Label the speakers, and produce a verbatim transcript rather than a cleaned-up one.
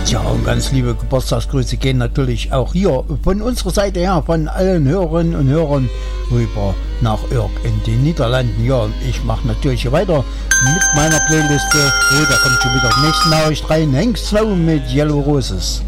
Speaker 1: Tja, und ganz liebe Geburtstagsgrüße gehen natürlich auch hier von unserer Seite her, von allen Hörerinnen und Hörern rüber nach Urk in den Niederlanden. Ja, ich mache natürlich hier weiter mit meiner Playliste. Oh, da kommt schon wieder die nächste Nachricht rein. Hank Snow mit Yellow Roses.